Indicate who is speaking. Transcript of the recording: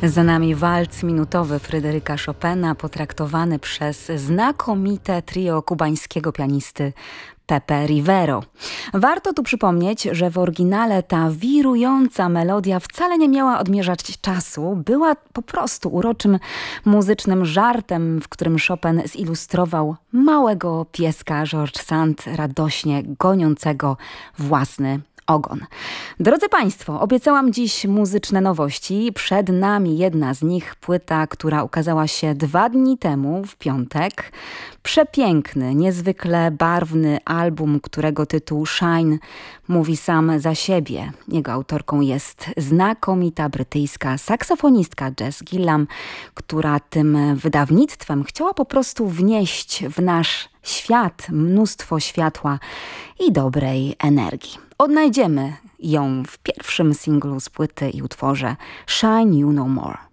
Speaker 1: Za nami walc minutowy Fryderyka Chopina, potraktowany przez znakomite trio kubańskiego pianisty Pepe Rivero. Warto tu przypomnieć, że w oryginale ta wirująca melodia wcale nie miała odmierzać czasu. Była po prostu uroczym muzycznym żartem, w którym Chopin zilustrował małego pieska George Sand, radośnie goniącego własny ogon. Drodzy Państwo, obiecałam dziś muzyczne nowości. Przed nami jedna z nich, płyta, która ukazała się 2 dni temu, w piątek. Przepiękny, niezwykle barwny album, którego tytuł Shine mówi sam za siebie. Jego autorką jest znakomita brytyjska saksofonistka Jess Gillam, która tym wydawnictwem chciała po prostu wnieść w nasz świat mnóstwo światła i dobrej energii. Odnajdziemy ją w pierwszym singlu z płyty i utworze Shine You No More.